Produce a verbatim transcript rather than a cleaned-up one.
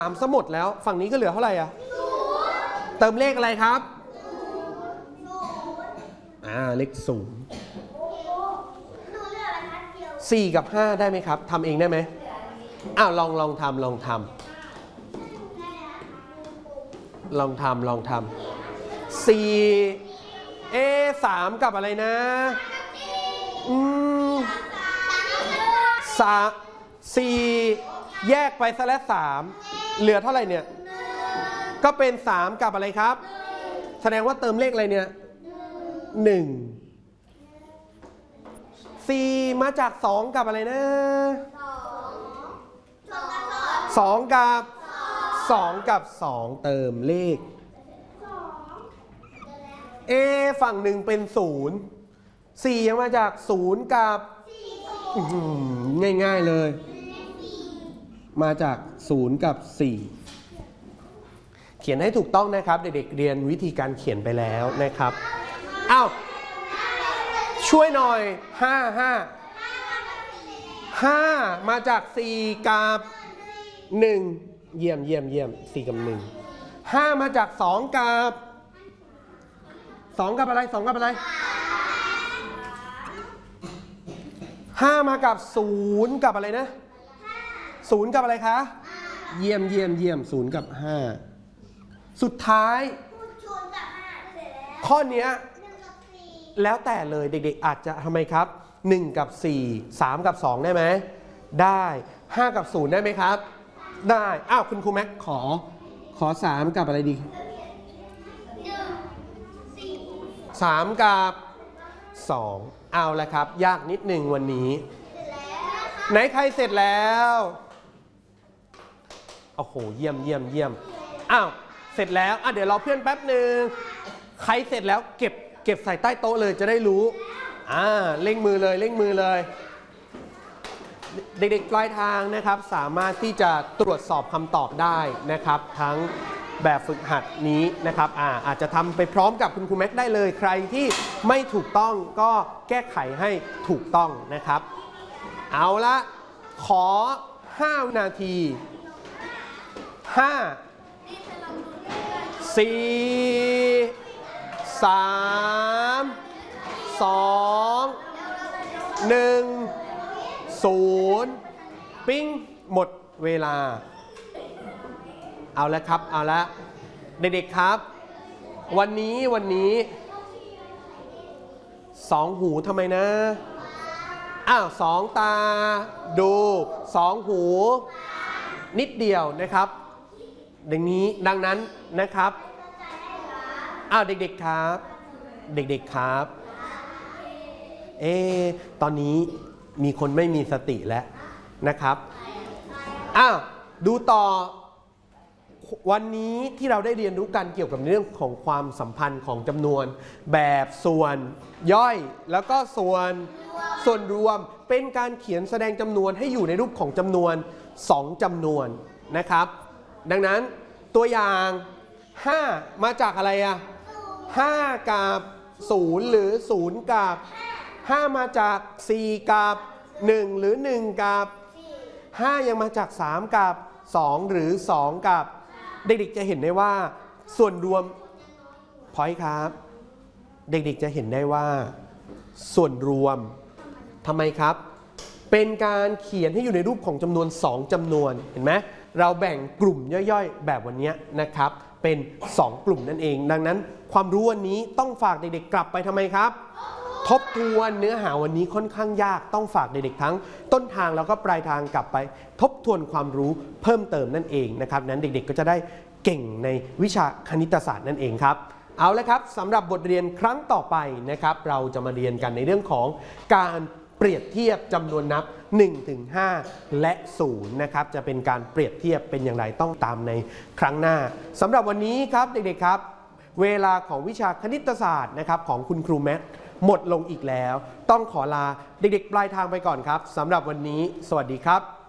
สามสมุดแล้วฝั่งนี้ก็เหลือเท่าไหร่อ่ะเติมเลขอะไรครับอ่าเลขศูนย์สี่กับห้าได้ไหมครับทำเองได้ไหมอ้าวลองลองทำลองทำลองทำลองทำสี่เอสามกับอะไรนะอืมสามสี่แยกไปซะแล้วสามเหลือเท่าไหร่เนี่ยก็เป็นสามกับอะไรครับแสดงว่าเติมเลขอะไรเนี่ยหนึ่งสี่มาจากสองกับอะไรนะสองกับสองกับสองเติมเลขเอฝั่งหนึ่งเป็นศูนย์สี่ยังมาจากศูนย์กับง่ายๆเลยมาจากศูนย์กับสี่เขียนให้ถูกต้องนะครับเด็กๆเรียนวิธีการเขียนไปแล้วนะครับอ้าวช่วยหน่อยห้า ห้า ห้ามาจากสี่กับหนึ่งเยี่ยมเยี่ยมเยี่ยมสี่กับหนึ่งห้ามาจากสองกับสองกับอะไรสองกับอะไรห้ามากับศูนย์กับอะไรนะศูนย์กับอะไรคะเยี่ยมเยี่ยมเยี่ยมศูนย์กับห้าสุดท้ายข้อนี้แล้วแต่เลยเด็กๆอาจจะทำไมครับหนึ่งกับสี่ สามกับสองได้ไหมได้ห้ากับศูนย์ได้ไหมครับได้อ้าวคุณครูแม็กขอขอสามกับอะไรดีสามกับสองเอาละครับยากนิดหนึ่งวันนี้ไหนใครเสร็จแล้วโอ้โหเยี่ยมเยี่ยมเยี่ยมอ้าวเสร็จแล้วอ่ะเดี๋ยวรอเพื่อนแป๊บหนึ่งใครเสร็จแล้วเก็บเก็บใส่ใต้โต๊ะเลยจะได้รู้อ่าเร่งมือเลยเร่งมือเลยเด็กๆปลายทางนะครับสามารถที่จะตรวจสอบคำตอบได้นะครับทั้งแบบฝึกหัดนี้นะครับอ่าอาจจะทำไปพร้อมกับคุณครูแม็กได้เลยใครที่ไม่ถูกต้องก็แก้ไขให้ถูกต้องนะครับเอาละขอห้าวินาทีห้า สี่ สาม สอง หนึ่ง ศูนย์ปิ้งหมดเวลาเอาละครับเอาละเด็กๆครับวันนี้วันนี้สองหูทำไมนะอ้าวสองตาดูสองหูนิดเดียวนะครับดังนี้ดังนั้นนะครับอ้าวเด็กๆครับเด็กๆครับเอ๊ะตอนนี้มีคนไม่มีสติแล้วนะครับอ้าวดูต่อวันนี้ที่เราได้เรียนรู้กันเกี่ยวกับเรื่องของความสัมพันธ์ของจำนวนแบบส่วนย่อยแล้วก็ส่วนส่วนรวมเป็นการเขียนแสดงจำนวนให้อยู่ในรูปของจำนวนสองจำนวนนะครับดังนั้นตัวอย่างห้ามาจากอะไรอะห้ากับศูนย์หรือศูนย์กับห้ามาจากสี่กับหนึ่งหรือหนึ่งกับห้ายังมาจากสามกับสองหรือสองกับเด็กๆจะเห็นได้ว่าส่วนรวมพอยต์ครับเด็กๆจะเห็นได้ว่าส่วนรวมทำไมครับเป็นการเขียนให้อยู่ในรูปของจำนวนสองจำนวนเห็นไหมเราแบ่งกลุ่มย่อยๆแบบวันนี้นะครับเป็นสองกลุ่มนั่นเองดังนั้นความรู้วันนี้ต้องฝากเด็กๆกลับไปทำไมครับทบทวนเนื้อหาวันนี้ค่อนข้างยากต้องฝากเด็กๆทั้งต้นทางแล้วก็ปลายทางกลับไปทบทวนความรู้เพิ่มเติมนั่นเองนะครับนั้นเด็กๆก็จะได้เก่งในวิชาคณิตศาสตร์นั่นเองครับเอาละครับสำหรับบทเรียนครั้งต่อไปนะครับเราจะมาเรียนกันในเรื่องของการเปรียบเทียบจำนวนนับ หนึ่งถึงห้า และศูนย์นะครับจะเป็นการเปรียบเทียบเป็นอย่างไรต้องตามในครั้งหน้าสำหรับวันนี้ครับเด็กๆครับเวลาของวิชาคณิตศาสตร์นะครับของคุณครูแมทหมดลงอีกแล้วต้องขอลาเด็กๆปลายทางไปก่อนครับสำหรับวันนี้สวัสดีครับ